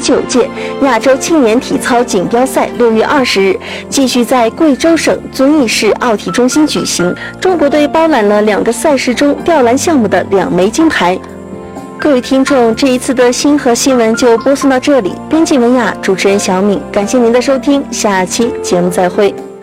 9届亚洲青年体操锦标赛6月20日继续在贵州省遵义市奥体中心举行。中国队包揽了2个赛事中吊篮项目的2枚金牌。各位听众，这一次的星河新闻就播送到这里。编辑文雅，主持人小敏，感谢您的收听，下期节目再会。